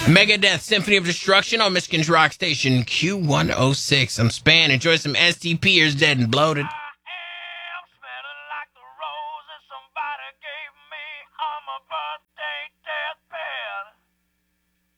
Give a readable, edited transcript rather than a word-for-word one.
Megadeth Symphony of Destruction on Michigan's rock station Q106. I'm Span. Enjoy some STP. Here's Dead and Bloated. I am smelling like the roses somebody gave me on my birthday.